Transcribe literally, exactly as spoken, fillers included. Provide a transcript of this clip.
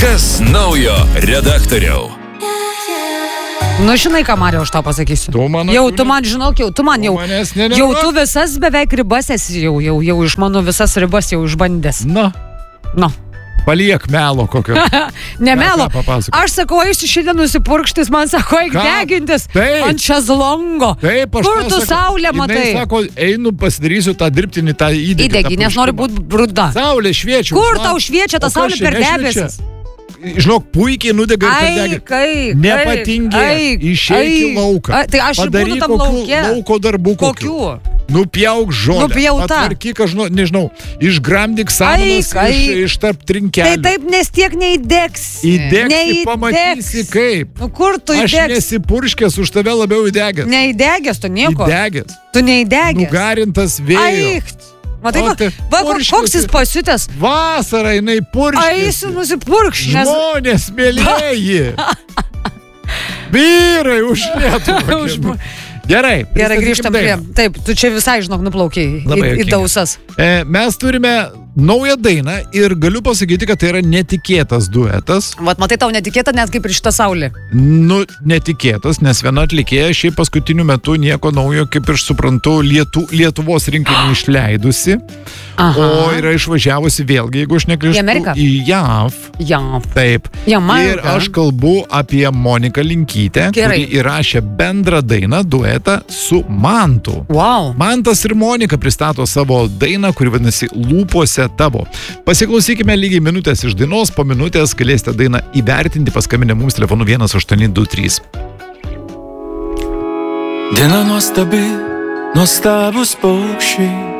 Kas naujo redaktoriau? Nu, žinai, ką, Mario, aš tau pasakysiu. Tu man, jau, tu man, žinok, jau, tu man jau, jau tu visas beveik ribas esi, jau, jau, jau iš mano visas ribas jau išbandęs. Na. Na. Paliek melo kokio. Ne melo. Aš sakau, eisiu šiandien nusipurkštis, man sako, eik degintis ant šezlongo. Taip, aš kur tu sako, saulė matai? Jinai sako, einu pasidarysiu tą dirbtinį tą įdegį. Įdegį, nes nori būti bruda. Saulė šviečia. Kur tau šviečia ta saulė per debesis? Žinok, puikiai nudega ir per degį. Kaip, nepatingėk, išeik į lauką. Tai aš ir būnu tam lauke. Lauko darbų kokių. Nupjauk žolę, patvarkyk, aš nežinau, išgramdyk samanas iš, iš tarp trinkelių. Tai taip, nes tiek neįdegsi. Įdegsi, pamatysi kaip. Nu kur tu įdegsi? Aš nesipurškęs, už tave labiau įdegęs. Neįdegęs, tu nieko. Įdegęs. Tu neįdegęs. Nugarintas vėjo. Aikt. Matai, va, va koks jis pasiutęs. Vasarą jinai purškėsi. Eisiu nusipurkšti. Žmonės mėlėjai. Vyrai už Lietuvą. Gerai. Gerai, grįžtam prie. Taip, tu čia visai, žinok, nuplaukiai į, į dausas. E, mes turime naują dainą ir galiu pasakyti, kad tai yra netikėtas duetas. Vat, matai, tau netikėta net kaip ir šitą saulę. Nu, netikėtas, nes viena atlikėja šiaip paskutiniu metu nieko naujo, kaip ir suprantu, Lietu, Lietuvos rinkinį išleidusi. Aha. O yra išvažiavusi vėlgi, jeigu aš neklystu, į Ameriką? Į JAV. JAV. Taip. Jamaiką. Ir aš kalbu apie Moniką Linkytę, Gerai. kuri įrašė bendrą dainą, duetą su Mantu. Wow. Mantas ir Monika pristato savo dainą, kuri vadinasi Lūpose tavo. Pasiklausykime lygiai minutės iš dainos, po minutės galėsite dainą įvertinti, paskambinę mums telefonu vienas aštuoni du trys. Diena nuostabi, nuostabus paukščiai,